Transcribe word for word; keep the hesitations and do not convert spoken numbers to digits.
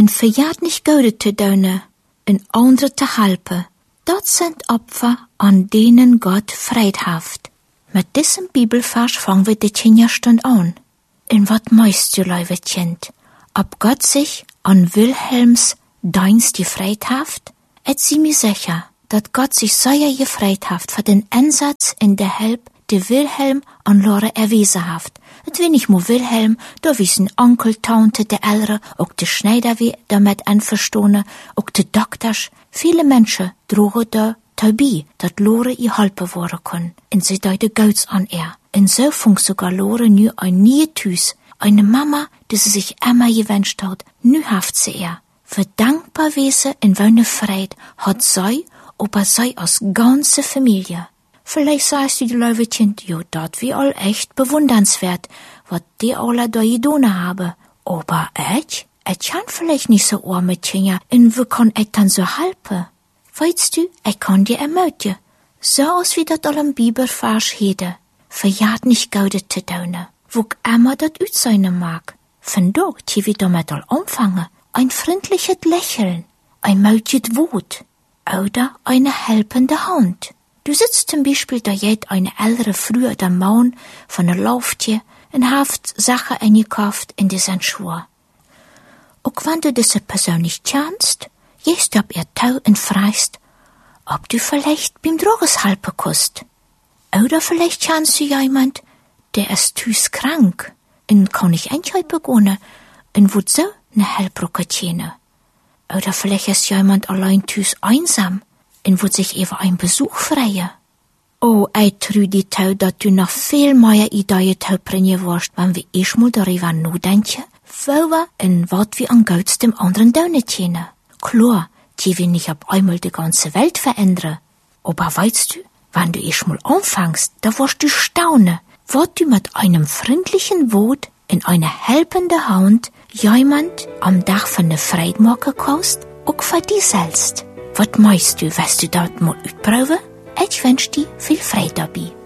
en verjaart nicht Gode te doen, en andere te helpen. Dat sind Opfer, an denen Gott Freude haft. Mit diesem Bibelvers fangen wir die Kinderstunde an. In wat meist du, liebe Kind? Ob Gott sich an Wilhelms Dienst gefreut haft? Et sie mir sicher, dat Gott sich sehr gefreut haft für den Einsatz in der Help, die Wilhelm an Lore erwiesen haft. Et wie nicht nur Wilhelm, da wissen Onkel, Tante, de Eltern, auch de Schneider wie damit einverstanden, auch de Doktors. Viele Menschen drogen da dabei, dat Lore ihr helpen worden kann. Und sie deuten Gouds an er. Und so fängt sogar Lore nu ein neues Tüs, eine Mama, die sie sich immer gewünscht hat, nu haft sie er. Für dankbar wesen in wonne Freude hat sie, aber sie als ganze Familie. Vielleicht sagst du, die liebe Kind, jo, dat wie all echt bewundernswert, wat die alle da getan haben. Aber ich, ich kann vielleicht nicht so arme Kinder, und wie kann ich dann so helfen? Weißt du, ich kann dir ermutigen, so als wie dat all im Bibelvers hede, verjaart nicht Gode te doen, wo immer dat ut sein mag. Von dort, die wir damit all anfangen, ein freundliches Lächeln, ein mutiges Wort oder eine helpende Hand. Du sitzt zum Beispiel da jet eine ältere früher der Mann von der Lauftier und haft Sache eingekauft in diesen Schuhe. Auch wenn du diese Person nicht kennst, gehst du ab ihr Tau und fragst, ob du vielleicht beim Droges helfen kannst. Oder vielleicht kennst du jemand, der ist tüs krank und kann nicht einhelfen gehen und wird so ne Helbrücke tjene. Oder vielleicht ist jemand allein tüs einsam und wird sich eben einen Besuch freien. Oh, ich trü die Tau, dass du noch viel mehr Ideen tau bringen wirst, wenn wir erst mal darüber nachdenken, wo wir und wat wir an Gouds dem anderen tun tjene. Klar, die will nicht ab einmal die ganze Welt verändern. Aber weißt du, wenn du erst mal anfängst, da wirst du staunen, was du mit einem freundlichen Wort in einer helpenden Hand jemand am Tag von der Freude machen kannst, auch für dich selbst. Was meinst du, wirst du dort mal ausprobieren? Ich wünsche dir viel Freude dabei.